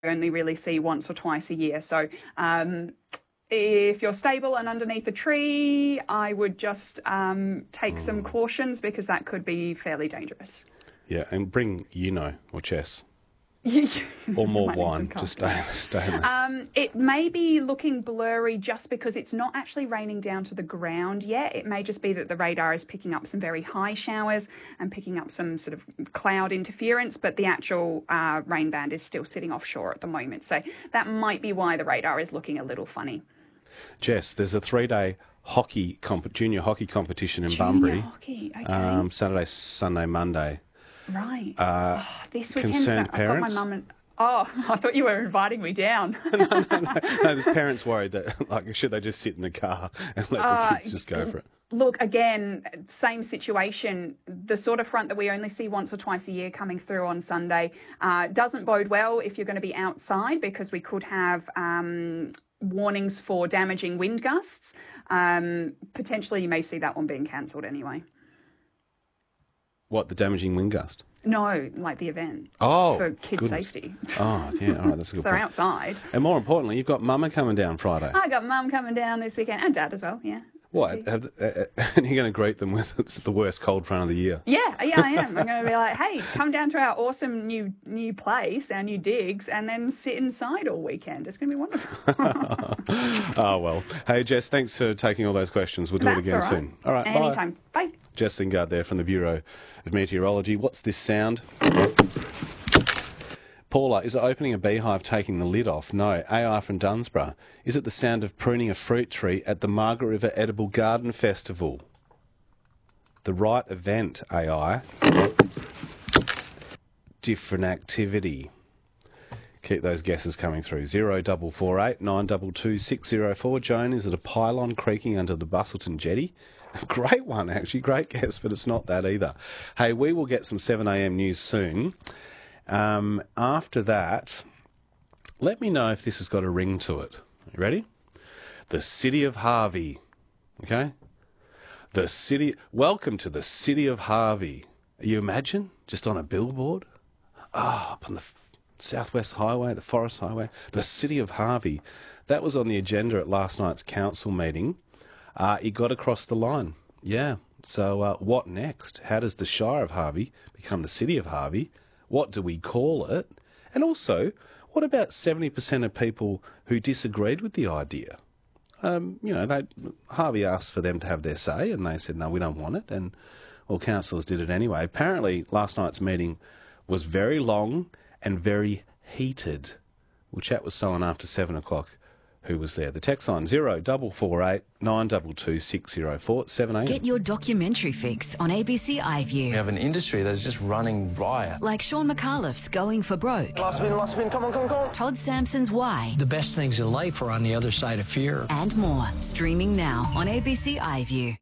only really see once or twice a year. So if you're stable and underneath a tree, I would just take some cautions because that could be fairly dangerous. Yeah, and bring or chess. Or more wine. Just stay in there. It may be looking blurry just because it's not actually raining down to the ground yet. It may just be that the radar is picking up some very high showers and picking up some sort of cloud interference, but the actual rain band is still sitting offshore at the moment. So that might be why the radar is looking a little funny. Jess, there's a 3-day junior hockey competition in Bunbury. Hockey, okay. Saturday, Sunday, Monday. Right. This weekend, concerned parents? My mum and I thought you were inviting me down. No, there's parents worried that, should they just sit in the car and let the kids just go for it? Look, again, same situation. The sort of front that we only see once or twice a year coming through on Sunday doesn't bode well if you're going to be outside because we could have warnings for damaging wind gusts. Potentially, you may see that one being cancelled anyway. What, the damaging wind gust? No, like the event. Oh, for kids' safety. Oh, yeah, all right, that's a good They're point. outside. And more importantly, you've got Mama coming down Friday. I got Mum coming down this weekend, and Dad as well, yeah. What? And you're going to greet them with it's the worst cold front of the year? Yeah, I am. I'm going to be like, hey, come down to our awesome new place, our new digs, and then sit inside all weekend. It's going to be wonderful. Oh, well. Hey, Jess, thanks for taking all those questions. We'll do it again soon. All right, anytime. Bye. Jess Lingard there from the Bureau of Meteorology. What's this sound? Paula, is it opening a beehive taking the lid off? No. AI from Dunsborough. Is it the sound of pruning a fruit tree at the Margaret River Edible Garden Festival? The right event, AI. Different activity. Keep those guesses coming through. 0448 922 604. Joan, is it a pylon creaking under the Bustleton Jetty? Great one, actually. Great guess, but it's not that either. Hey, we will get some 7am news soon. After that, let me know if this has got a ring to it. You ready? The City of Harvey. Okay? Welcome to the City of Harvey. You imagine? Just on a billboard? Up on the Southwest Highway, the Forest Highway. The City of Harvey. That was on the agenda at last night's council meeting. It got across the line. Yeah. So what next? How does the Shire of Harvey become the City of Harvey? What do we call it? And also, what about 70% of people who disagreed with the idea? Harvey asked for them to have their say, and they said, no, we don't want it. And, well, councillors did it anyway. Apparently, last night's meeting was very long and very heated. We'll chat with someone after 7 o'clock who was there. The text line 0448 922 604 7am. Get your documentary fix on ABC iView. We have an industry that's just running riot. Like Sean McAuliffe's Going for Broke. Last spin, come on. Todd Sampson's Why. The best things in life are on the other side of fear. And more. Streaming now on ABC iView.